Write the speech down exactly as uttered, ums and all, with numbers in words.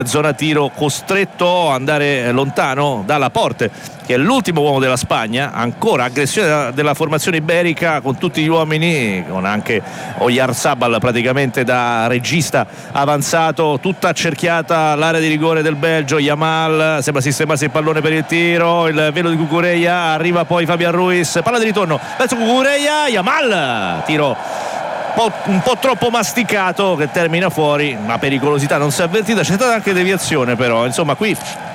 zona tiro, costretto ad andare lontano dalla Porte, che è l'ultimo uomo della Spagna. Ancora aggressione della formazione iberica con tutti gli uomini, con anche Oyarzabal praticamente da regista avanzato, tutta accerchiata l'area di rigore del Belgio. Yamal sembra sistemarsi il pallone per il tiro, il velo di Cucurella, arriva poi Fabian Ruiz, palla di ritorno verso Cucurella, Yamal, tiro Un po', un po' troppo masticato che termina fuori, ma pericolosità non si è avvertita. C'è stata anche deviazione, però insomma qui